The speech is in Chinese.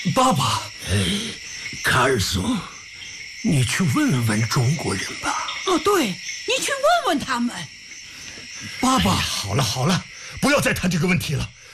爸爸， 卡尔松，你去问问中国人吧。 哦，对，你去问问他们。 爸爸， 好了，不要再谈这个问题了。